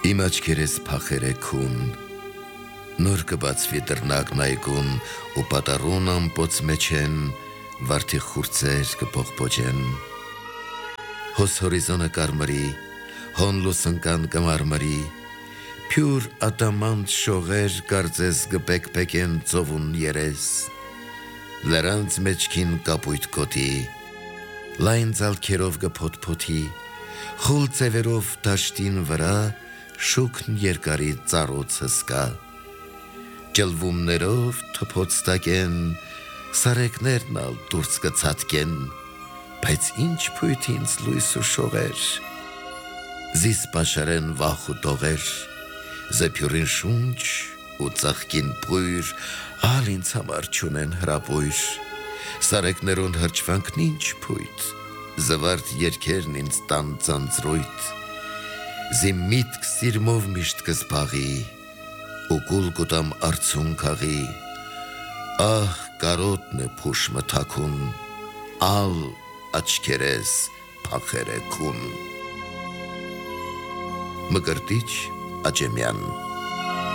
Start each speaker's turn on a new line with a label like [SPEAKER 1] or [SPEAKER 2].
[SPEAKER 1] Իմ աչքերես փախեր է քուն, նոր կբացվի դռնակն այգուն, ու պատառուն ամպոց մեջ են, վարդի խուրձեր կփողփոջեն։ Հոս հորիզոնը կարմրի, հոն լուսնկան կմարմրի, փյուր ատամանտ շողեր կարծես կպեկպեկեն ծովուն երես, լրանց մեջքին կապույտ կոտի, լայն ձալքերով կփոթփոթի, խուլ ծևերով դաշտին վրա շուքն երկարի ծառոց հսկա, ջլվումներով թփոց տակեն, սարեկներն ալ դուրս կցածկեն, բայց ինչ փույթ ինձ լույս ու շողեր, զիս պաշարեն վախ ու տողեր, զեփյուրին շունչ ու ծաղկին բույր, ալ ինձ համար չունեն հրապույր, սարեկներուն հրճվանքն ինչ փույթ, զվարդ երկերն ինձ տան ծանծրույթ, զի միտք սիրմով միշտ կզբաղի, ու կուլ կուտամ արցուն քաղի, ահ կարոտն է փուշմը թաքուն, ալ աչքերես փախեր է քուն։ Մկրտիչ Աճեմյան